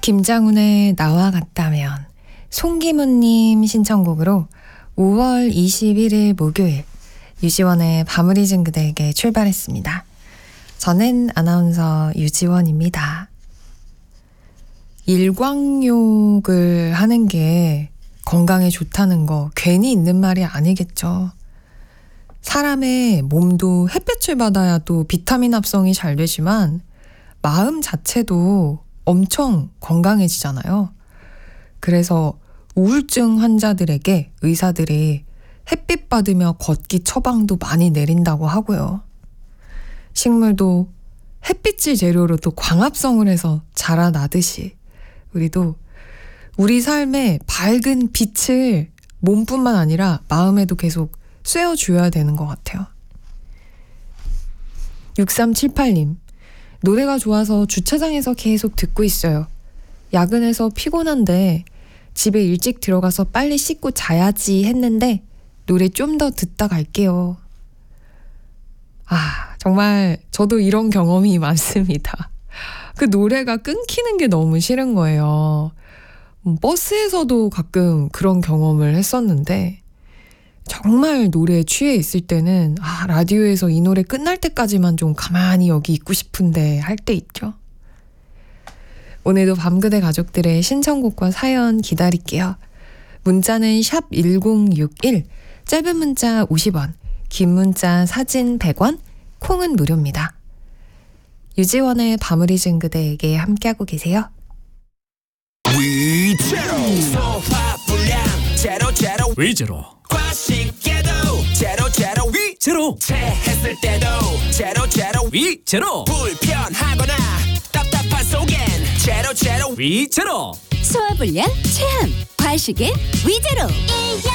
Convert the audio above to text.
김장훈의 나와 같다면, 송기문님 신청곡으로 5월 21일 목요일 유지원의 밤을 잊은 그대에게 출발했습니다. 저는 아나운서 유지원입니다. 일광욕을 하는 게 건강에 좋다는 거 괜히 있는 말이 아니겠죠. 사람의 몸도 햇볕을 받아야 또 비타민 합성이 잘 되지만 마음 자체도 엄청 건강해지잖아요. 그래서 우울증 환자들에게 의사들이 햇빛 받으며 걷기 처방도 많이 내린다고 하고요. 식물도 햇빛을 재료로 또 광합성을 해서 자라나듯이 우리도 우리 삶에 밝은 빛을 몸뿐만 아니라 마음에도 계속 쐬어줘야 되는 것 같아요. 6378님, 노래가 좋아서 주차장에서 계속 듣고 있어요. 야근해서 피곤한데 집에 일찍 들어가서 빨리 씻고 자야지 했는데 노래 좀 더 듣다 갈게요. 정말 저도 이런 경험이 많습니다. 그 노래가 끊기는 게 너무 싫은 거예요. 버스에서도 가끔 그런 경험을 했었는데 정말 노래에 취해 있을 때는 라디오에서 이 노래 끝날 때까지만 좀 가만히 여기 있고 싶은데 할 때 있죠. 오늘도 밤그대 가족들의 신청곡과 사연 기다릴게요. 문자는 샵 1061, 짧은 문자 50원, 긴 문자 사진 100원, 콩은 무료입니다. 유지원의 밤을 잊은 그대에게 함께하고 계세요. 위제로 소화불량 제로 위제로 과식에도 제로 위제로 체했을 때도 제로 위제로 불편하거나 답답한 속엔 제로 위제로 소화불량, 체함, 과식에 위제로